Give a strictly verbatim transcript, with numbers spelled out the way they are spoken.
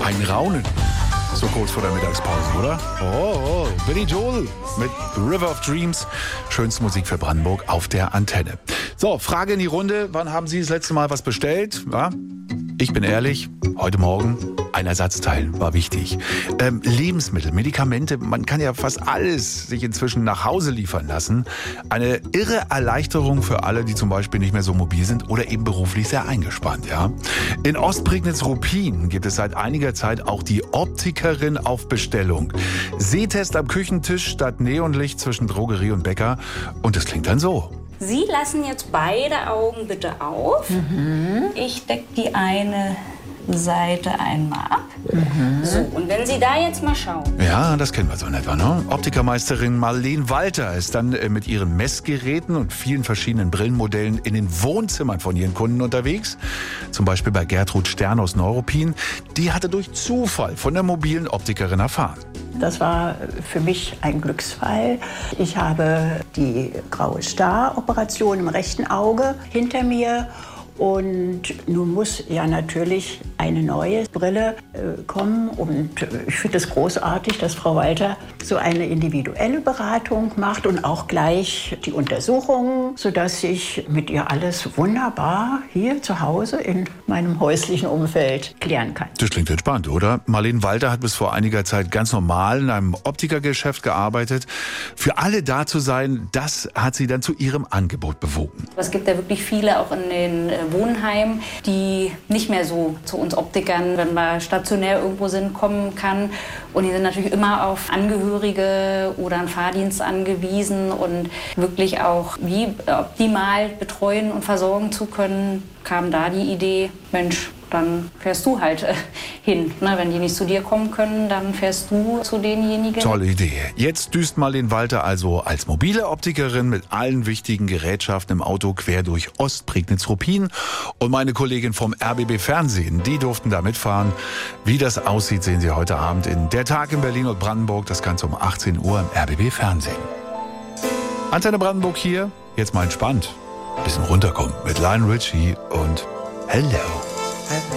Ein Raunen. So kurz vor der Mittagspause, oder? Oh, oh, Billy Joel mit River of Dreams. Schönste Musik für Brandenburg auf der Antenne. So, Frage in die Runde. Wann haben Sie das letzte Mal was bestellt? Ja? Ich bin ehrlich, heute Morgen ein Ersatzteil war wichtig. Ähm, Lebensmittel, Medikamente, man kann ja fast alles sich inzwischen nach Hause liefern lassen. Eine irre Erleichterung für alle, die zum Beispiel nicht mehr so mobil sind oder eben beruflich sehr eingespannt. Ja? In Ostprignitz-Ruppin gibt es seit einiger Zeit auch die Optikerin auf Bestellung. Sehtest am Küchentisch statt Neonlicht zwischen Drogerie und Bäcker. Und es klingt dann so. Sie lassen jetzt beide Augen bitte auf. Mhm. Ich decke die eine Seite einmal ab. Mhm. So, und wenn Sie da jetzt mal schauen. Ja, das kennen wir so in etwa, ne? Optikermeisterin Marlene Walter ist dann äh, mit ihren Messgeräten und vielen verschiedenen Brillenmodellen in den Wohnzimmern von ihren Kunden unterwegs. Zum Beispiel bei Gertrud Stern aus Neuruppin. Die hatte durch Zufall von der mobilen Optikerin erfahren. Das war für mich ein Glücksfall. Ich habe die graue Star-Operation im rechten Auge hinter mir. Und nun muss ja natürlich eine neue Brille äh, kommen. Und äh, ich finde es großartig, dass Frau Walter so eine individuelle Beratung macht und auch gleich die Untersuchungen, sodass ich mit ihr alles wunderbar hier zu Hause in meinem häuslichen Umfeld klären kann. Das klingt entspannt, oder? Marlene Walter hat bis vor einiger Zeit ganz normal in einem Optikergeschäft gearbeitet. Für alle da zu sein, das hat sie dann zu ihrem Angebot bewogen. Es gibt ja wirklich viele auch in den Wohnheim, die nicht mehr so zu uns Optikern, wenn wir stationär irgendwo sind, kommen kann. Und die sind natürlich immer auf Angehörige oder einen Fahrdienst angewiesen und wirklich auch wie optimal betreuen und versorgen zu können, kam da die Idee, Mensch, dann fährst du halt äh, hin. Ne? Wenn die nicht zu dir kommen können, dann fährst du zu denjenigen. Tolle Idee. Jetzt düst Marlene Walter also als mobile Optikerin mit allen wichtigen Gerätschaften im Auto quer durch Ostprignitz-Ruppin. Und meine Kollegin vom R B B Fernsehen, die durften da mitfahren. Wie das aussieht, sehen Sie heute Abend in Der Tag in Berlin und Brandenburg. Das Ganze um achtzehn Uhr im R B B Fernsehen. Antenne Brandenburg hier. Jetzt mal entspannt. Bisschen runterkommen mit Lionel Richie und Hello.